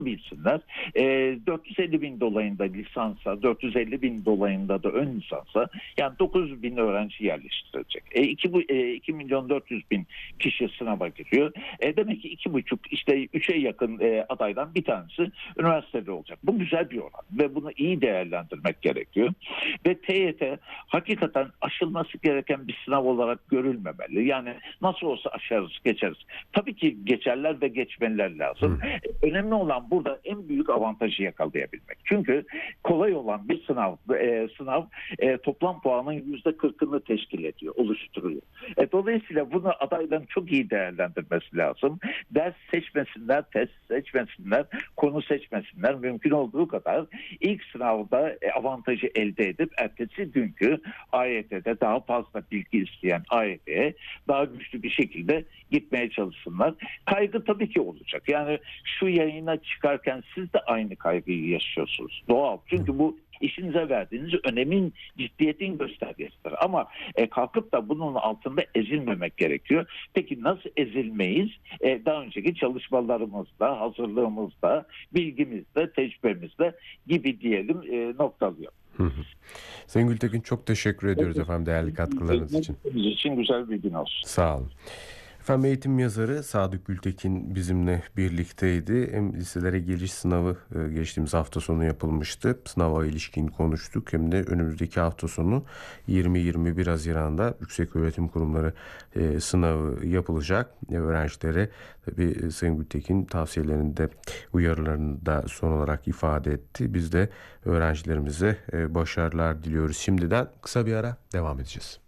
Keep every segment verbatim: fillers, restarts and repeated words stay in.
bilsinler. E, dört yüz elli bin dolayında lisansa, dört yüz elli bin dolayında da ön lisansa, yani dokuz bin öğrenci yerleştirilecek. E, iki milyon dört yüz bin kişi sınava giriyor. E, demek ki iki buçuk işte üçe yakın e, adaydan bir tanesi üniversitede olacak. Bu güzel bir oran ve bunu iyi değerlendirmek gerekiyor. Ve T Y T hakikaten aşılması gereken bir sınav olarak görülmemeli. Yani nasıl olsa aşarız, geçeriz. Tabii ki geçerler ve geçmeliler lazım. Hı. Önemli olan burada en büyük avantajı yakalayabilmek. Çünkü kolay olan bir sınav, e, sınav e, toplam puanın yüzde kırkını teşkil ediyor, oluşturuyor. E, dolayısıyla bunu adayların çok iyi değerlendirmesi lazım. Ders seçmesinler, test seçmesinler, konu seçmesinler. Mümkün olduğu kadar ilk sınavda e, avantajı elde edip ertesi günkü A Y T'de daha fazla bilgi isteyen A Y T'ye daha güçlü bir şekilde gitmeye çalışsınlar. Kaygı tabii ki olacak. Yani şu yayına çıkarken siz de aynı kaygıyı yaşıyorsunuz. Doğal. Çünkü bu işinize verdiğiniz önemin, ciddiyetin göstergesidir. Ama e, kalkıp da bunun altında ezilmemek gerekiyor. Peki nasıl ezilmeyiz? E, daha önceki çalışmalarımızda, hazırlığımızda, bilgimizde, tecrübemizde gibi diyelim e, noktalıyor. Hı hı. Sayın Gültekin, çok teşekkür ediyoruz evet. efendim değerli katkılarınız için. Bizim için güzel bir gün olsun. Sağ olun. Efendim eğitim yazarı Sadık Gültekin bizimle birlikteydi. Hem liselere giriş sınavı geçtiğimiz hafta sonu yapılmıştı. Sınava ilişkin konuştuk. Hem de önümüzdeki hafta sonu yirmi yirmi bir Haziran'da Yükseköğretim Kurumları sınavı yapılacak. Öğrencilere tabii Sayın Gültekin tavsiyelerini de uyarılarını da son olarak ifade etti. Biz de öğrencilerimize başarılar diliyoruz. Şimdiden kısa bir ara devam edeceğiz.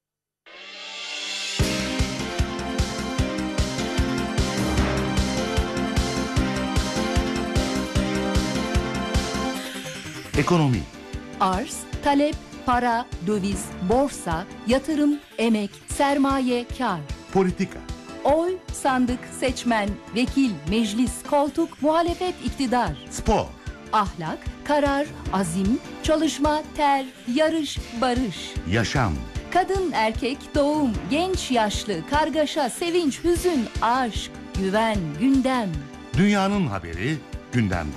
Ekonomi. Arz, talep, para, döviz, borsa, yatırım, emek, sermaye, kar. Politika. Oy, sandık, seçmen, vekil, meclis, koltuk, muhalefet, iktidar. Spor. Ahlak, karar, azim, çalışma, ter, yarış, barış. Yaşam. Kadın, erkek, doğum, genç, yaşlı, kargaşa, sevinç, hüzün, aşk, güven, gündem. Dünyanın haberi gündemde.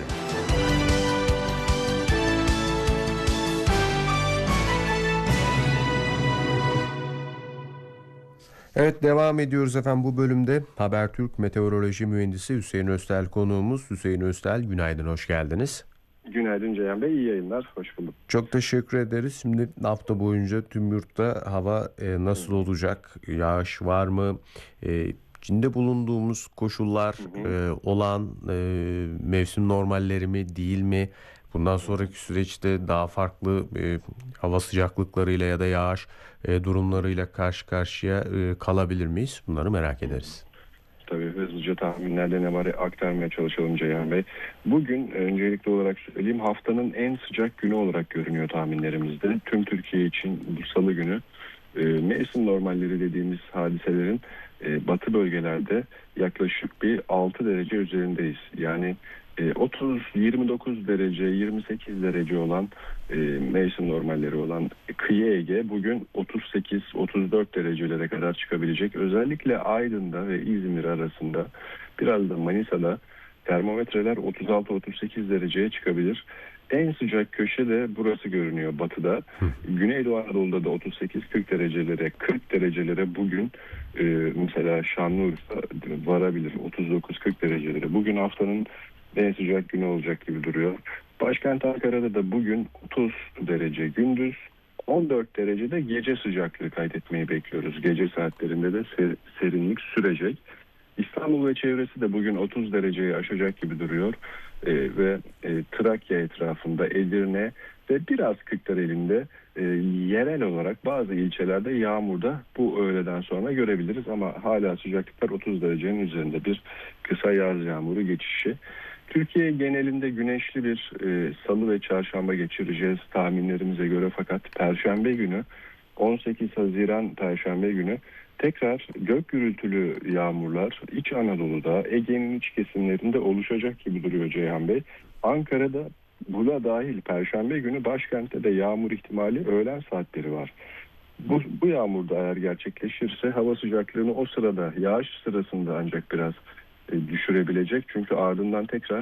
Evet, devam ediyoruz efendim bu bölümde. Habertürk Meteoroloji Mühendisi Hüseyin Öztel konuğumuz. Hüseyin Öztel, günaydın, hoş geldiniz. Günaydın Ceyhan Bey, iyi yayınlar, hoş bulduk. Çok teşekkür ederiz. Şimdi hafta boyunca tüm yurtta hava e, nasıl olacak? Yağış var mı? E, içinde bulunduğumuz koşullar hı hı. E, olan e, mevsim normalleri mi değil mi? Bundan sonraki süreçte daha farklı e, hava sıcaklıklarıyla ya da yağış e, durumlarıyla karşı karşıya e, kalabilir miyiz? Bunları merak ederiz. Tabii hızlıca tahminlerde ne var aktarmaya çalışalım Ceyhan Bey. Bugün öncelikli olarak söyleyeyim, haftanın en sıcak günü olarak görünüyor tahminlerimizde. Tüm Türkiye için bu salı günü e, mevsim normalleri dediğimiz hadiselerin e, batı bölgelerde yaklaşık bir altı derece üzerindeyiz. Yani otuz yirmi dokuz derece, yirmi sekiz derece olan e, mevsim normalleri olan kıyı Ege bugün otuz sekiz otuz dört derecelere kadar çıkabilecek. Özellikle Aydın'da ve İzmir arasında, biraz da Manisa'da termometreler otuz altı otuz sekiz dereceye çıkabilir. En sıcak köşe de burası görünüyor batıda. Güneydoğu Anadolu'da da otuz sekiz kırk derecelere, kırk derecelere bugün e, mesela Şanlıurfa varabilir, otuz dokuz kırk derecelere. Bugün haftanın en sıcak günü olacak gibi duruyor. Başkent Ankara'da da bugün otuz derece gündüz, on dört derecede gece sıcaklığı kaydetmeyi bekliyoruz. Gece saatlerinde de ser, serinlik sürecek. İstanbul ve çevresi de bugün otuz dereceyi aşacak gibi duruyor. Ee, ve e, Trakya etrafında, Edirne ve biraz Kırklareli'nde e, yerel olarak bazı ilçelerde yağmurda bu öğleden sonra görebiliriz. Ama hala sıcaklıklar otuz derecenin üzerinde, bir kısa yaz yağmuru geçişi. Türkiye genelinde güneşli bir e, salı ve çarşamba geçireceğiz tahminlerimize göre, fakat Perşembe günü, on sekiz Haziran Perşembe günü tekrar gök gürültülü yağmurlar İç Anadolu'da, Ege'nin iç kesimlerinde oluşacak gibi duruyor Ceyhan Bey. Ankara'da buna dahil Perşembe günü başkentte de yağmur ihtimali öğlen saatleri var. Bu, bu yağmur da eğer gerçekleşirse hava sıcaklığını o sırada, yağış sırasında ancak biraz e, düşürebilecek. Çünkü ardından tekrar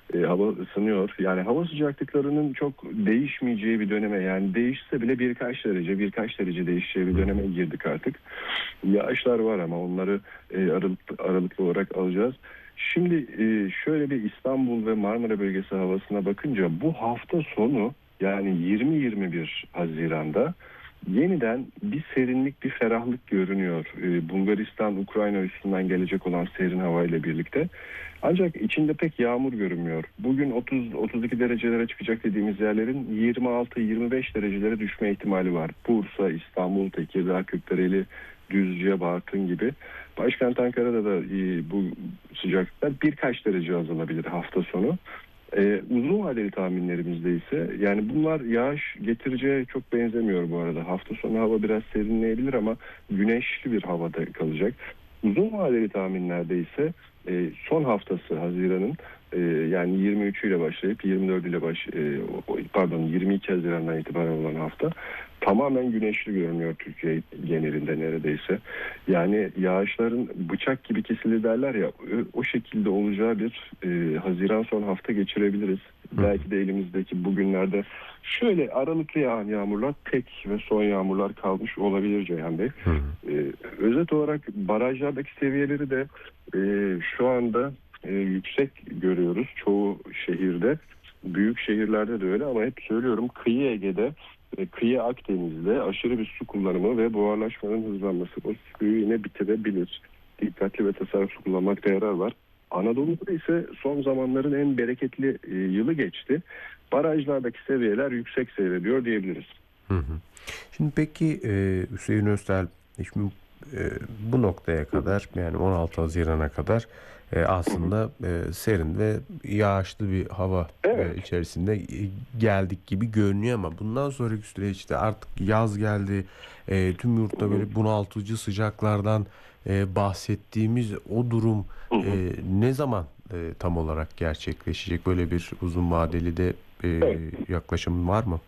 E, hava ısınıyor. Yani hava sıcaklıklarının çok değişmeyeceği bir döneme, yani değişse bile birkaç derece birkaç derece değişeceği bir döneme girdik artık. Yağışlar var ama onları e, aralıklı, aralıklı olarak alacağız. Şimdi e, şöyle bir İstanbul ve Marmara bölgesi havasına bakınca bu hafta sonu, yani yirmi yirmi bir Haziran'da yeniden bir serinlik, bir ferahlık görünüyor. Ee, Bulgaristan, Ukrayna üstünden gelecek olan serin havayla birlikte. Ancak içinde pek yağmur görünmüyor. Bugün otuz otuz iki derecelere çıkacak dediğimiz yerlerin yirmi altı yirmi beş derecelere düşme ihtimali var. Bursa, İstanbul, Tekirdağ, Kırklareli, Düzce, Bartın gibi. Başkent Ankara'da da e, bu sıcaklıklar birkaç derece azalabilir hafta sonu. Ee, uzun vadeli tahminlerimizde ise, yani bunlar yağış getireceğe çok benzemiyor bu arada. Hafta sonu hava biraz serinleyebilir ama güneşli bir havada kalacak. Uzun vadeli tahminlerde ise e, son haftası Haziran'ın e, yani yirmi üçüyle başlayıp yirmi dördüyle baş e, pardon yirmi iki Haziran'dan itibaren olan hafta tamamen güneşli görünüyor Türkiye genelinde neredeyse. Yani yağışların bıçak gibi kesilir derler ya, o şekilde olacağı bir e, Haziran son hafta geçirebiliriz. Hı. Belki de elimizdeki bugünlerde şöyle aralıklı yağan yağmurlar tek ve son yağmurlar kalmış olabilir Ceyhan Bey. E, özet olarak barajlardaki seviyeleri de e, şu anda e, yüksek görüyoruz çoğu şehirde. Büyük şehirlerde de öyle ama hep söylüyorum, kıyı Ege'de, kıyı Akdeniz'de aşırı bir su kullanımı ve buharlaşmanın hızlanması o suyu yine bitirebilir. Dikkatli ve tasarruflu kullanmakta yarar var. Anadolu'da ise son zamanların en bereketli e, yılı geçti. Barajlardaki seviyeler yüksek seyrediyor diyebiliriz. Hı hı. Şimdi peki e, Hüseyin Öztel, şimdi e, bu noktaya kadar, yani on altı Haziran'a kadar e, aslında e, serin ve yağışlı bir hava evet. e, içerisinde geldik gibi görünüyor ama bundan sonraki süreçte artık yaz geldi. E, tüm yurtta böyle bunaltıcı sıcaklardan e, bahsettiğimiz o durum e, ne zaman e, tam olarak gerçekleşecek? Böyle bir uzun vadeli de e, evet. yaklaşım var mı?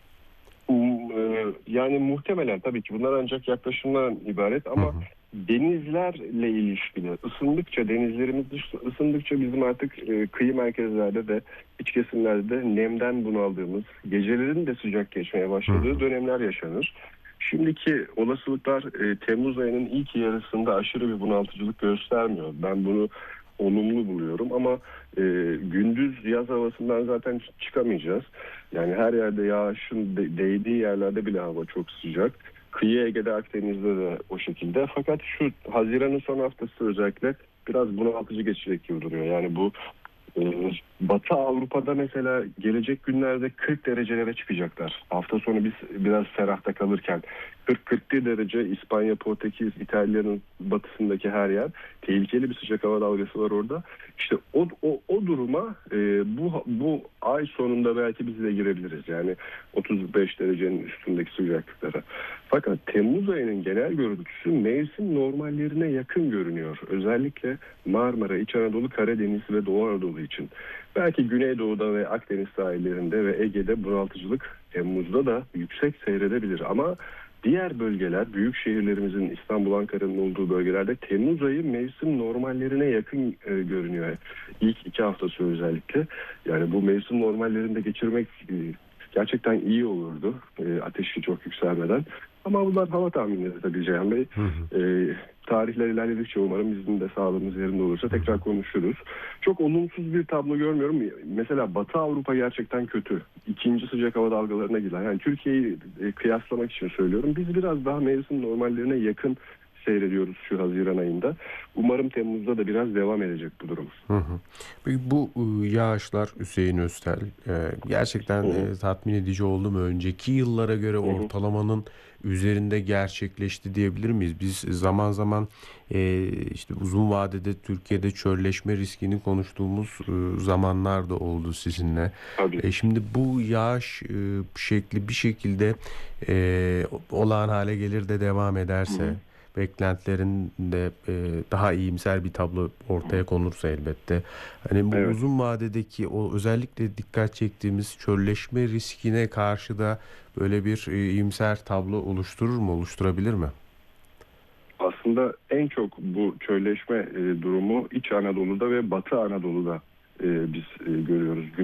Yani muhtemelen tabii ki bunlar ancak yaklaşımdan ibaret ama hı hı. denizlerle ilişkili, ısındıkça denizlerimiz ısındıkça bizim artık e, kıyı merkezlerde de iç kesimlerde de nemden bunaldığımız, gecelerin de sıcak geçmeye başladığı hı. dönemler yaşanır. Şimdiki olasılıklar e, Temmuz ayının ilk yarısında aşırı bir bunaltıcılık göstermiyor. Ben bunu olumlu buluyorum ama e, gündüz yaz havasından zaten çıkamayacağız. Yani her yerde yağışın de, değdiği yerlerde bile hava çok sıcak. Kıyı Ege'de, Akdeniz'de de o şekilde. Fakat şu Haziran'ın son haftası özellikle biraz bunaltıcı geçecek gibi duruyor. Yani bu e, Batı Avrupa'da mesela gelecek günlerde kırk derecelere çıkacaklar. Hafta sonu biz biraz ferahta kalırken kırk kırk bir derece İspanya, Portekiz, İtalya'nın batısındaki her yer. Tehlikeli bir sıcak hava dalgası var orada. İşte o o, o duruma e, bu bu ay sonunda belki biz de girebiliriz. Yani otuz beş derecenin üstündeki sıcaklıklara. Fakat Temmuz ayının genel görüntüsü mevsim normallerine yakın görünüyor. Özellikle Marmara, İç Anadolu, Karadeniz ve Doğu Anadolu için. Belki Güneydoğu'da ve Akdeniz sahillerinde ve Ege'de bunaltıcılık Temmuz'da da yüksek seyredebilir. Ama diğer bölgeler, büyük şehirlerimizin, İstanbul, Ankara'nın olduğu bölgelerde Temmuz ayı mevsim normallerine yakın e, görünüyor. İlk iki haftası özellikle. Yani bu mevsim normallerinde geçirmek e, gerçekten iyi olurdu. E, ateşi çok yükselmeden. Ama bunlar hava tahminleri tabii Ceyhan Bey. Hı hı. E, tarihler ilerledikçe umarım bizim de sağlığımız yerinde olursa tekrar konuşuruz. Çok olumsuz bir tablo görmüyorum. Mesela Batı Avrupa gerçekten kötü. İkinci sıcak hava dalgalarına giden. Yani Türkiye'yi e, kıyaslamak için söylüyorum. Biz biraz daha mevsim normallerine yakın seyrediyoruz şu Haziran ayında. Umarım Temmuz'da da biraz devam edecek bu durum. Hı hı. Peki bu yağışlar Hüseyin Öztel gerçekten hı hı. tatmin edici oldu mu? Önceki yıllara göre hı hı. ortalamanın üzerinde gerçekleşti diyebilir miyiz? Biz zaman zaman e, işte uzun vadede Türkiye'de çölleşme riskini konuştuğumuz e, zamanlar da oldu sizinle. E, şimdi bu yağış e, şekli bir şekilde e, olağan hale gelir de devam ederse, hı hı. beklentilerin de e, daha iyimser bir tablo ortaya konursa elbette. Hani bu evet. uzun vadedeki o özellikle dikkat çektiğimiz çölleşme riskine karşı da böyle bir e, iyimser tablo oluşturur mu, oluşturabilir mi? Aslında en çok bu çölleşme e, durumu İç Anadolu'da ve Batı Anadolu'da e, biz e, görüyoruz. Gün